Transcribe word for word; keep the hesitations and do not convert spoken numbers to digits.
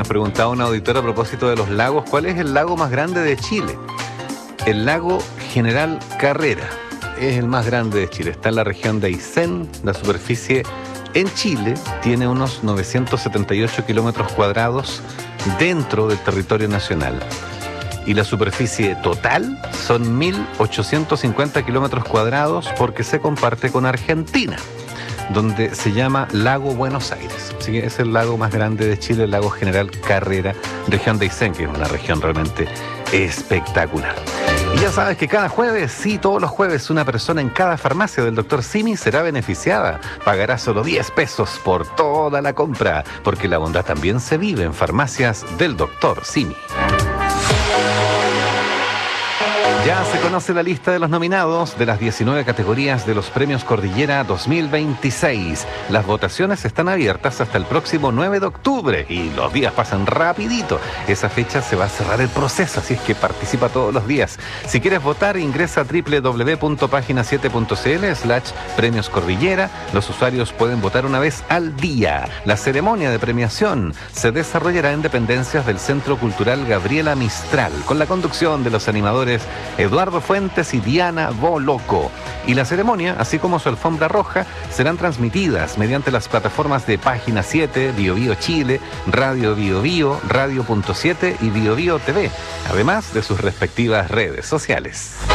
nos preguntaba un auditor a propósito de los lagos, ¿cuál es el lago más grande de Chile? El lago General Carrera es el más grande de Chile. Está en la región de Aysén. La superficie en Chile tiene unos novecientos setenta y ocho kilómetros cuadrados dentro del territorio nacional. Y la superficie total son mil ochocientos cincuenta kilómetros cuadrados porque se comparte con Argentina, donde se llama Lago Buenos Aires. Así que es el lago más grande de Chile, el lago General Carrera, región de Aysén, que es una región realmente espectacular. Y ya sabes que cada jueves, sí, todos los jueves, una persona en cada farmacia del doctor Simi será beneficiada. Pagará solo diez pesos por toda la compra, porque la bondad también se vive en farmacias del doctor Simi. Ya se conoce la lista de los nominados de las diecinueve categorías de los Premios Cordillera dos mil veintiséis. Las votaciones están abiertas hasta el próximo nueve de octubre y los días pasan rapidito. Esa fecha se va a cerrar el proceso, así es que participa todos los días. Si quieres votar, ingresa a doble u doble u doble u punto página siete punto c l slash premios cordillera. Los usuarios pueden votar una vez al día. La ceremonia de premiación se desarrollará en dependencias del Centro Cultural Gabriela Mistral, con la conducción de los animadores Eduardo Fuentes y Diana Boloco. Y la ceremonia, así como su alfombra roja, serán transmitidas mediante las plataformas de Página siete, Bio Bio Chile, Radio Bio Bio, Radio punto siete y Bio Bio T V, además de sus respectivas redes sociales.